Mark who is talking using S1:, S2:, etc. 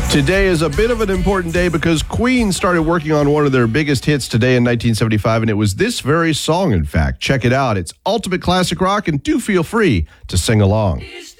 S1: Today is a bit of an important day because Queen started working on one of their biggest hits today in 1975, and it was this very song, in fact. Check it out. It's ultimate classic rock, and do feel free to sing along.